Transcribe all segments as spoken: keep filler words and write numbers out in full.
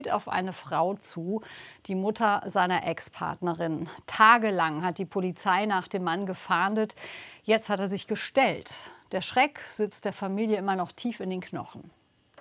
auf eine Frau zu, die Mutter seiner Ex-Partnerin. Tagelang hat die Polizei nach dem Mann gefahndet. Jetzt hat er sich gestellt. Der Schreck sitzt der Familie immer noch tief in den Knochen.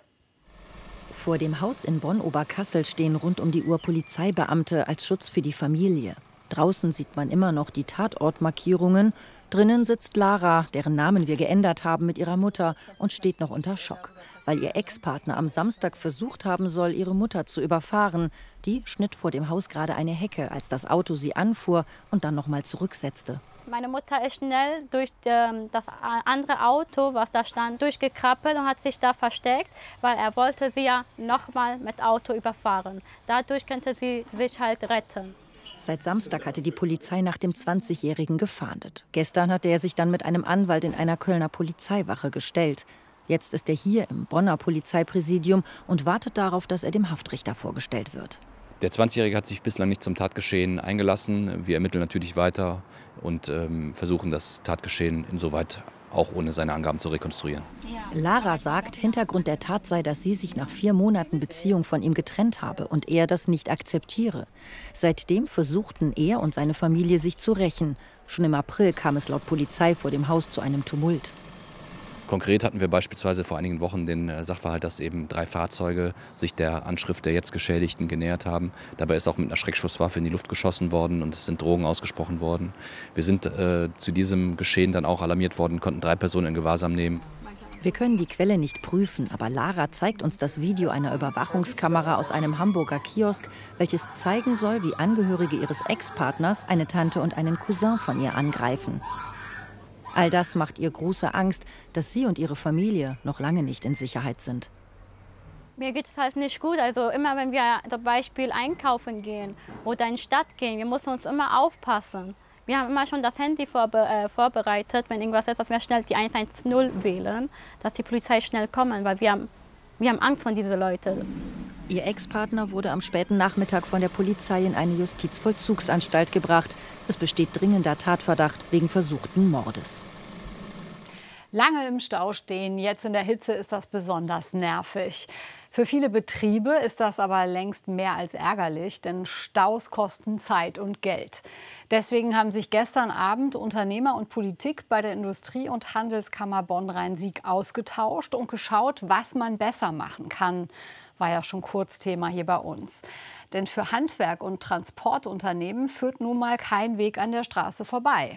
Vor dem Haus in Bonn-Oberkassel stehen rund um die Uhr Polizeibeamte als Schutz für die Familie. Draußen sieht man immer noch die Tatortmarkierungen. Drinnen sitzt Lara, deren Namen wir geändert haben, mit ihrer Mutter und steht noch unter Schock, weil ihr Ex-Partner am Samstag versucht haben soll, ihre Mutter zu überfahren. Die schnitt vor dem Haus gerade eine Hecke, als das Auto sie anfuhr und dann noch mal zurücksetzte. Meine Mutter ist schnell durch das andere Auto, was da stand, durchgekrabbelt und hat sich da versteckt, weil er wollte sie ja noch mal mit Auto überfahren. Dadurch könnte sie sich halt retten. Seit Samstag hatte die Polizei nach dem zwanzigjährigen gefahndet. Gestern hatte er sich dann mit einem Anwalt in einer Kölner Polizeiwache gestellt. Jetzt ist er hier im Bonner Polizeipräsidium und wartet darauf, dass er dem Haftrichter vorgestellt wird. Der zwanzigjährige hat sich bislang nicht zum Tatgeschehen eingelassen. Wir ermitteln natürlich weiter und ähm, versuchen, das Tatgeschehen insoweit auch ohne seine Angaben zu rekonstruieren. Lara sagt, Hintergrund der Tat sei, dass sie sich nach vier Monaten Beziehung von ihm getrennt habe und er das nicht akzeptiere. Seitdem versuchten er und seine Familie sich zu rächen. Schon im April kam es laut Polizei vor dem Haus zu einem Tumult. Konkret hatten wir beispielsweise vor einigen Wochen den Sachverhalt, dass eben drei Fahrzeuge sich der Anschrift der jetzt Geschädigten genähert haben. Dabei ist auch mit einer Schreckschusswaffe in die Luft geschossen worden und es sind Drohungen ausgesprochen worden. Wir sind äh, zu diesem Geschehen dann auch alarmiert worden, konnten drei Personen in Gewahrsam nehmen. Wir können die Quelle nicht prüfen, aber Lara zeigt uns das Video einer Überwachungskamera aus einem Hamburger Kiosk, welches zeigen soll, wie Angehörige ihres Ex-Partners eine Tante und einen Cousin von ihr angreifen. All das macht ihr große Angst, dass sie und ihre Familie noch lange nicht in Sicherheit sind. Mir geht es halt nicht gut. Also immer, wenn wir zum Beispiel einkaufen gehen oder in die Stadt gehen, wir müssen uns immer aufpassen. Wir haben immer schon das Handy vorbe äh, vorbereitet, wenn irgendwas ist, dass wir schnell die eins eins null wählen, dass die Polizei schnell kommen, weil wir haben, wir haben Angst vor diesen Leuten. Ihr Ex-Partner wurde am späten Nachmittag von der Polizei in eine Justizvollzugsanstalt gebracht. Es besteht dringender Tatverdacht wegen versuchten Mordes. Lange im Stau stehen, jetzt in der Hitze ist das besonders nervig. Für viele Betriebe ist das aber längst mehr als ärgerlich, denn Staus kosten Zeit und Geld. Deswegen haben sich gestern Abend Unternehmer und Politik bei der Industrie- und Handelskammer Bonn-Rhein-Sieg ausgetauscht und geschaut, was man besser machen kann. War ja schon kurz Thema hier bei uns. Denn für Handwerk- und Transportunternehmen führt nun mal kein Weg an der Straße vorbei.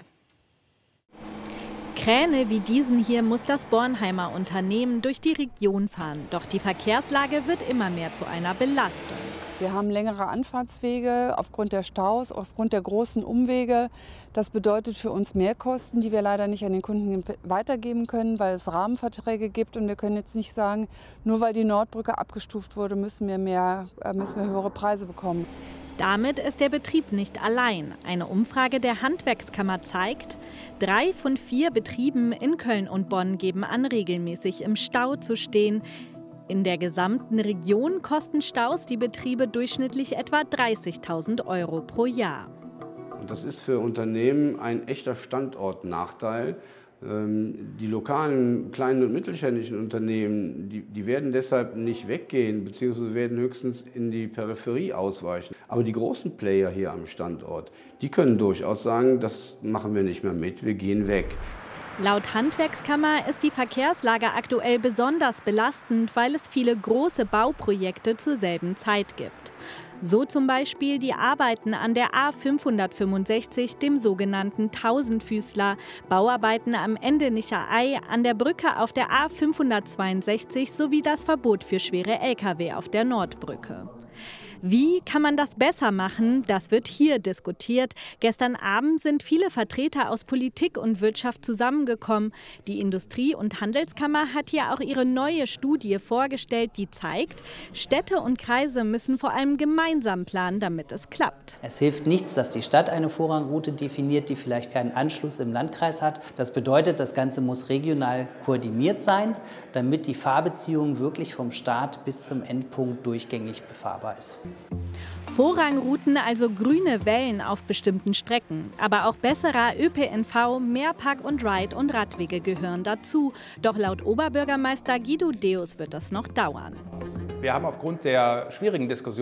Kräne wie diesen hier muss das Bornheimer Unternehmen durch die Region fahren. Doch die Verkehrslage wird immer mehr zu einer Belastung. Wir haben längere Anfahrtswege aufgrund der Staus, aufgrund der großen Umwege. Das bedeutet für uns Mehrkosten, die wir leider nicht an den Kunden weitergeben können, weil es Rahmenverträge gibt. Und wir können jetzt nicht sagen, nur weil die Nordbrücke abgestuft wurde, müssen wir, mehr, müssen wir höhere Preise bekommen. Damit ist der Betrieb nicht allein. Eine Umfrage der Handwerkskammer zeigt, drei von vier Betrieben in Köln und Bonn geben an, regelmäßig im Stau zu stehen. In der gesamten Region kosten Staus die Betriebe durchschnittlich etwa dreißigtausend Euro pro Jahr. Und das ist für Unternehmen ein echter Standortnachteil. Die lokalen kleinen und mittelständischen Unternehmen, die, die werden deshalb nicht weggehen, beziehungsweise werden höchstens in die Peripherie ausweichen. Aber die großen Player hier am Standort, die können durchaus sagen, das machen wir nicht mehr mit, wir gehen weg. Laut Handwerkskammer ist die Verkehrslage aktuell besonders belastend, weil es viele große Bauprojekte zur selben Zeit gibt. So zum Beispiel die Arbeiten an der A fünfhundertfünfundsechzig, dem sogenannten Tausendfüßler, Bauarbeiten am Endenicher Ei, an der Brücke auf der A fünfhundertzweiundsechzig sowie das Verbot für schwere L K W auf der Nordbrücke. Wie kann man das besser machen? Das wird hier diskutiert. Gestern Abend sind viele Vertreter aus Politik und Wirtschaft zusammengekommen. Die Industrie- und Handelskammer hat hier auch ihre neue Studie vorgestellt, die zeigt, Städte und Kreise müssen vor allem gemeinsam planen, damit es klappt. Es hilft nichts, dass die Stadt eine Vorrangroute definiert, die vielleicht keinen Anschluss im Landkreis hat. Das bedeutet, das Ganze muss regional koordiniert sein, damit die Fahrbeziehung wirklich vom Start bis zum Endpunkt durchgängig befahrbar ist. Vorrangrouten, also grüne Wellen auf bestimmten Strecken. Aber auch besserer Ö P N V, mehr Park- und Ride- und Radwege gehören dazu. Doch laut Oberbürgermeister Guido Deus wird das noch dauern. Wir haben aufgrund der schwierigen Diskussion